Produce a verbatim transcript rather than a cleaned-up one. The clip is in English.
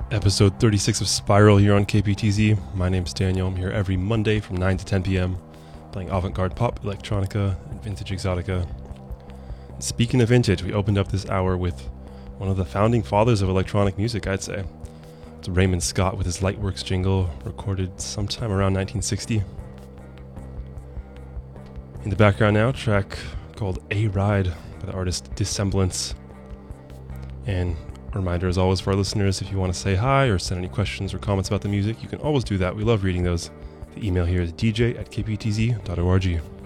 Episode thirty-six of Spiral here on K P T Z. My name's Daniel. I'm here every Monday from nine to ten p.m. playing avant-garde pop, electronica, and vintage exotica. And speaking of vintage, we opened up this hour with one of the founding fathers of electronic music, I'd say. It's Raymond Scott with his Lightworks jingle, recorded sometime around nineteen sixty. In the background now, a track called A Ride by the artist Dissemblance. And a reminder, as always, for our listeners, if you want to say hi or send any questions or comments about the music, you can always do that. We love reading those. The email here is d j at k p t z dot org.